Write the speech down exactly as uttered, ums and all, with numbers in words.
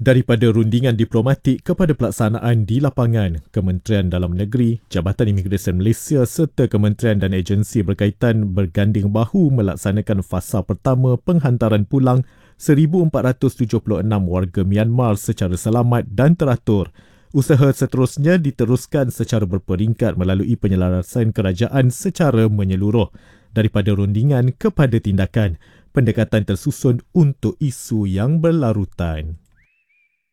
Daripada rundingan diplomatik kepada pelaksanaan di lapangan, Kementerian Dalam Negeri, Jabatan Imigresen Malaysia serta kementerian dan agensi berkaitan berganding bahu melaksanakan fasa pertama penghantaran pulang seribu empat ratus tujuh puluh enam warga Myanmar secara selamat dan teratur. Usaha seterusnya diteruskan secara berperingkat melalui penyelarasan kerajaan secara menyeluruh. Daripada rundingan kepada tindakan, pendekatan tersusun untuk isu yang berlarutan.